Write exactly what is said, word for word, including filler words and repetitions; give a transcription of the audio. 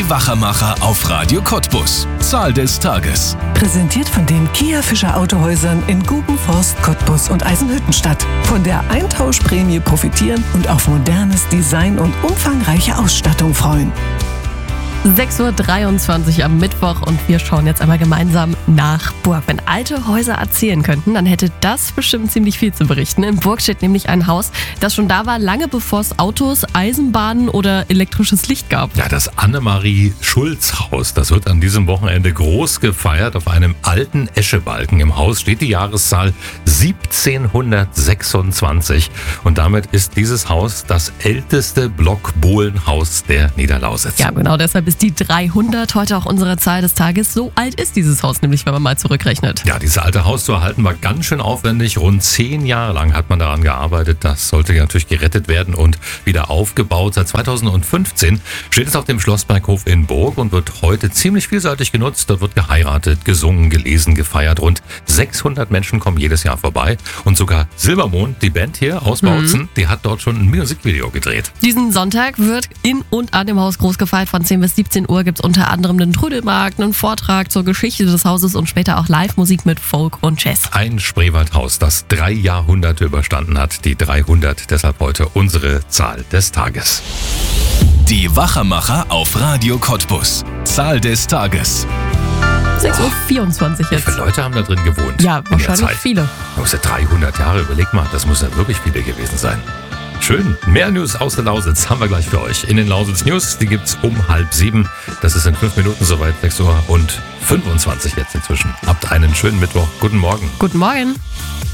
Wachermacher auf Radio Cottbus. Zahl des Tages. Präsentiert von den Kia Fischer Autohäusern in Gubenforst, Cottbus und Eisenhüttenstadt. Von der Eintauschprämie profitieren und auf modernes Design und umfangreiche Ausstattung freuen. sechs Uhr dreiundzwanzig am Mittwoch und wir schauen jetzt einmal gemeinsam nach Burg. Wenn alte Häuser erzählen könnten, dann hätte das bestimmt ziemlich viel zu berichten. In Burg steht nämlich ein Haus, das schon da war, lange bevor es Autos, Eisenbahnen oder elektrisches Licht gab. Ja, das Annemarie-Schulz-Haus, das wird an diesem Wochenende groß gefeiert. Auf einem alten Eschebalken im Haus steht die Jahreszahl siebzehnhundertsechsundzwanzig und damit ist dieses Haus das älteste Blockbohlenhaus der Niederlausitz. Ja, genau, deshalb ist die dreihundert heute auch unsere Zahl des Tages. So alt ist dieses Haus nämlich, wenn man mal zurückrechnet. Ja, dieses alte Haus zu erhalten war ganz schön aufwendig. Rund zehn Jahre lang hat man daran gearbeitet. Das sollte natürlich gerettet werden und wieder aufgebaut. Seit zweitausendfünfzehn steht es auf dem Schlossberghof in Burg und wird heute ziemlich vielseitig genutzt. Dort wird geheiratet, gesungen, gelesen, gefeiert. Rund sechshundert Menschen kommen jedes Jahr vorbei. Und sogar Silbermond, die Band hier aus Bautzen, mhm. die hat dort schon ein Musikvideo gedreht. Diesen Sonntag wird in und an dem Haus groß gefeiert. Von zehn bis siebzehn Uhr gibt es unter anderem einen Trödelmarkt, einen Vortrag zur Geschichte des Hauses und später auch Live-Musik mit Folk und Jazz. Ein Spreewaldhaus, das drei Jahrhunderte überstanden hat, die dreihundert, deshalb heute unsere Zahl des Tages. Die Wachermacher auf Radio Cottbus. Zahl des Tages. sechs Uhr vierundzwanzig jetzt. Wie viele Leute haben da drin gewohnt? Ja, wahrscheinlich viele. Das muss ja dreihundert Jahre, überleg mal, das muss ja wirklich viele gewesen sein. Schön. Mehr News aus der Lausitz haben wir gleich für euch. In den Lausitz News, die gibt's um halb sieben. Das ist in fünf Minuten soweit, sechs Uhr und fünfundzwanzig jetzt inzwischen. Habt einen schönen Mittwoch. Guten Morgen. Guten Morgen.